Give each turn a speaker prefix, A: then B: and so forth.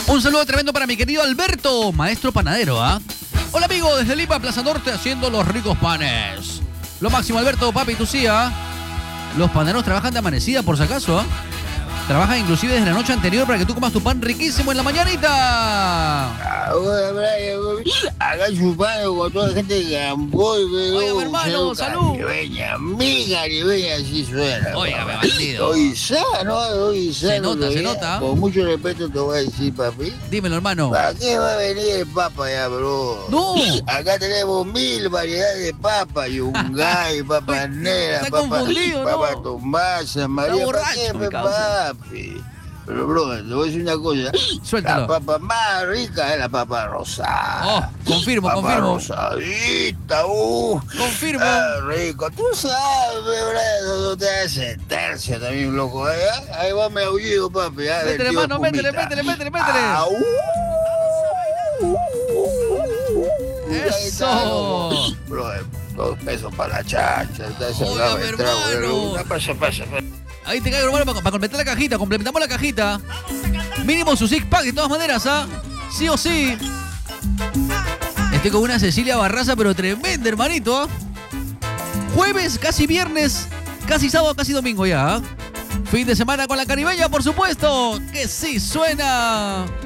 A: Un saludo tremendo para mi querido Alberto, maestro panadero, ¿ah? Hola amigo, desde Lima, Plaza Norte, haciendo los ricos panes. Lo máximo, Alberto, papi, tú sí, ¿ah? Los panaderos trabajan de amanecida, por si acaso, ¿ah? Trabajan inclusive desde la noche anterior para que tú comas tu pan riquísimo en la mañanita.
B: Acá chupando con toda la gente de Gamboy,
A: Oiga, mi hermano, salud.
B: Caribeña, mi caribeña, así suena.
A: Oiga, me bandido.
B: Hoy sano.
A: Se nota.
B: Con mucho respeto te voy a decir, papi.
A: Dímelo, hermano.
B: ¿Para qué va a venir el papa ya, bro?
A: No.
B: Acá tenemos 1000 variedades de papa. Yungay, papa negra,
A: Está
B: papa
A: confundido, ¿no?
B: Tomasa, María. ¿Para qué,
A: borracho, mi causa.
B: papi? Pero, bro, te voy a decir una cosa.
A: Suéltalo.
B: La papa más rica es la papa rosada.
A: Oh, confirmo.
B: Rosadita,
A: Confirmo.
B: rico. Tú sabes, bro, no te hace tercia también, loco. Ahí va mi aullido, papi.
A: Métele, hermano, métele. Eso.
B: Bro, 2 pesos para la chacha.
A: Oiga, mi hermano.
B: Pasa.
A: Ahí te caigo, hermano, para completar la cajita. Completamos la cajita. Mínimo su six pack, de todas maneras, ¿ah? Sí o sí. Estoy con una Cecilia Barraza, pero tremenda, hermanito, ¿ah? Jueves, casi viernes, casi sábado, casi domingo ya, ¿ah? Fin de semana con la caribeña, por supuesto. Que sí suena.